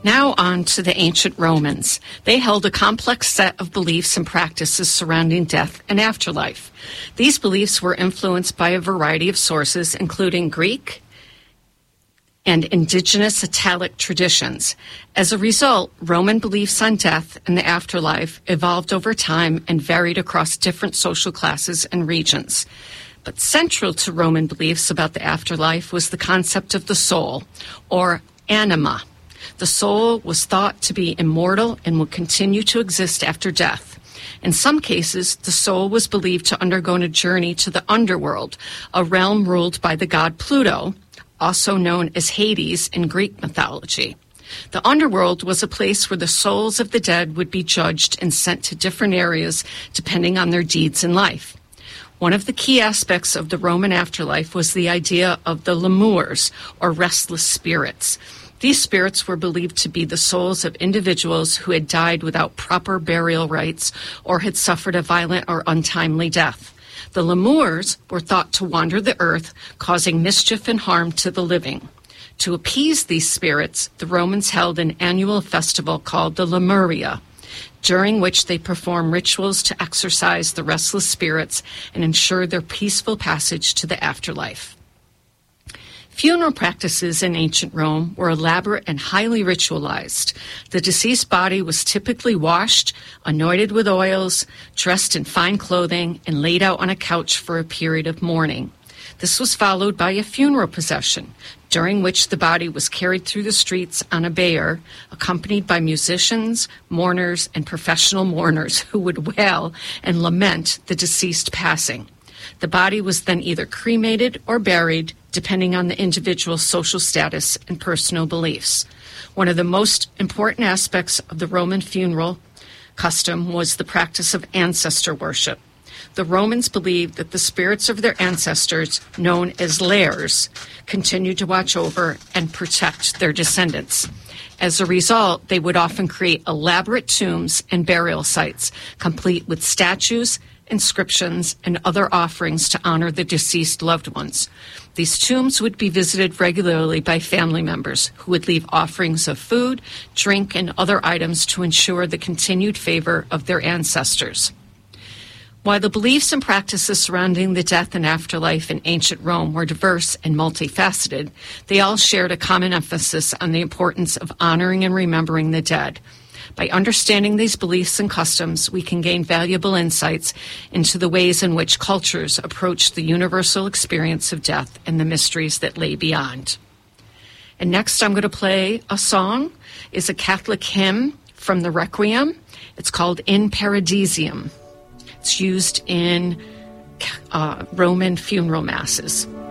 Now on to the ancient Romans. They held a complex set of beliefs and practices surrounding death and afterlife. These beliefs were influenced by a variety of sources, including Greek and indigenous Italic traditions. As a result, Roman beliefs on death and the afterlife evolved over time and varied across different social classes and regions. But central to Roman beliefs about the afterlife was the concept of the soul, or anima. The soul was thought to be immortal and would continue to exist after death. In some cases, the soul was believed to undergo a journey to the underworld, a realm ruled by the god Pluto, also known as Hades in Greek mythology. The underworld was a place where the souls of the dead would be judged and sent to different areas depending on their deeds in life. One of the key aspects of the Roman afterlife was the idea of the lemures, or restless spirits. These spirits were believed to be the souls of individuals who had died without proper burial rites or had suffered a violent or untimely death. The lemures were thought to wander the earth, causing mischief and harm to the living. To appease these spirits, the Romans held an annual festival called the Lemuria, during which they performed rituals to exorcise the restless spirits and ensure their peaceful passage to the afterlife. Funeral practices in ancient Rome were elaborate and highly ritualized. The deceased body was typically washed, anointed with oils, dressed in fine clothing, and laid out on a couch for a period of mourning. This was followed by a funeral procession, during which the body was carried through the streets on a bier, accompanied by musicians, mourners, and professional mourners who would wail and lament the deceased passing. The body was then either cremated or buried, depending on the individual's social status and personal beliefs. One of the most important aspects of the Roman funeral custom was the practice of ancestor worship. The Romans believed that the spirits of their ancestors, known as lares, continued to watch over and protect their descendants. As a result, they would often create elaborate tombs and burial sites, complete with statues, inscriptions, and other offerings to honor the deceased loved ones. These tombs would be visited regularly by family members who would leave offerings of food, drink, and other items to ensure the continued favor of their ancestors. While the beliefs and practices surrounding the death and afterlife in ancient Rome were diverse and multifaceted, they all shared a common emphasis on the importance of honoring and remembering the dead. By understanding these beliefs and customs, we can gain valuable insights into the ways in which cultures approach the universal experience of death and the mysteries that lay beyond. And next I'm going to play a song. It's a Catholic hymn from the Requiem. It's called In Paradisium. It's used in Roman funeral masses.